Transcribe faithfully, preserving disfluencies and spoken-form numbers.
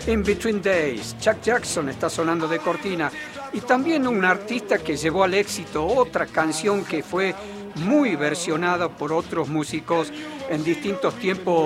In Between Days, Chuck Jackson está sonando de cortina. Y también un artista que llevó al éxito otra canción que fue muy versionada por otros músicos en distintos tiempos